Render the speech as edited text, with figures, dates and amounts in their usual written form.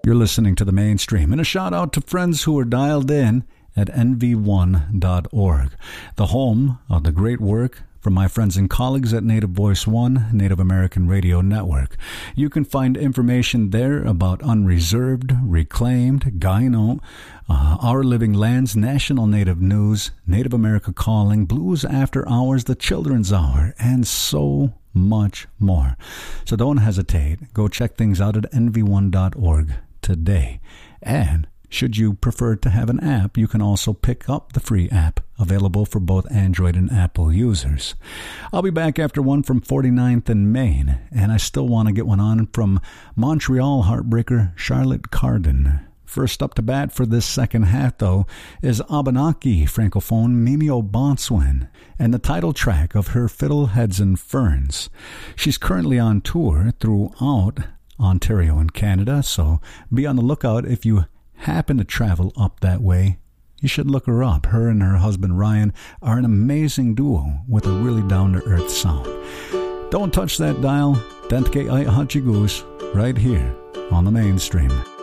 You're listening to The Mainstream, and a shout out to friends who are dialed in at nv1.org, the home of the great work from my friends and colleagues at Native Voice One, Native American Radio Network. You can find information there about Unreserved, Reclaimed, Gaino, Our Living Lands, National Native News, Native America Calling, Blues After Hours, The Children's Hour, and so much more. So don't hesitate. Go check things out at nv1.org today. And should you prefer to have an app, you can also pick up the free app available for both Android and Apple users. I'll be back after one from 49th and Maine, and I still want to get one on from Montreal heartbreaker Charlotte Cardin. First up to bat for this second half, though, is Abenaki Francophone Mimi O'Bonswin and the title track of her Fiddleheads and Ferns. She's currently on tour throughout Ontario and Canada, so be on the lookout if you happen to travel up that way. You should look her up. Her and her husband Ryan are an amazing duo with a really down-to-earth sound. Don't touch that dial. Dentke Ai Hachigus right here on The Mainstream.